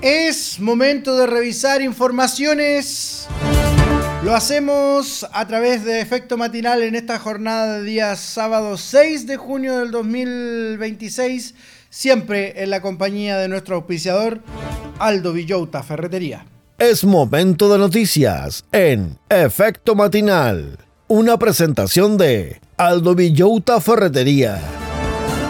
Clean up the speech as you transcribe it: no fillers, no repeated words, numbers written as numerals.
Es momento de revisar informaciones. Lo hacemos a través de Efecto Matinal en esta jornada de día sábado 6 de junio del 2026, siempre en la compañía de nuestro auspiciador, Aldo Villota Ferretería. Es momento de noticias en Efecto Matinal, una presentación de Aldo Villota Ferretería.